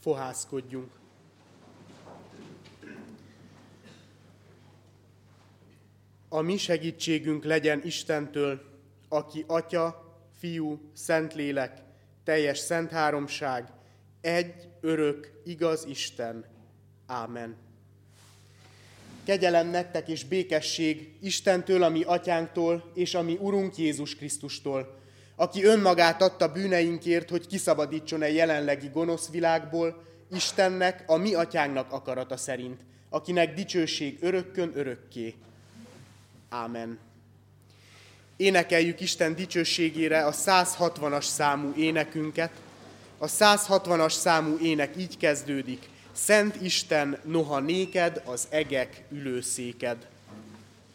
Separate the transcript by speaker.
Speaker 1: Fohászkodjunk. A mi segítségünk legyen Istentől, aki Atya, Fiú, Szentlélek, teljes szent háromság, egy, örök, igaz Isten. Ámen. Kegyelem nektek és békesség Istentől, a mi atyánktól, és a mi Urunk Jézus Krisztustól, aki önmagát adta bűneinkért, hogy kiszabadítson a jelenlegi gonosz világból, Istennek, a mi atyánknak akarata szerint, akinek dicsőség örökkön örökké. Ámen. Énekeljük Isten dicsőségére a 160-as számú énekünket. A 160-as számú ének így kezdődik. Szent Isten, noha néked az egek ülőszéked.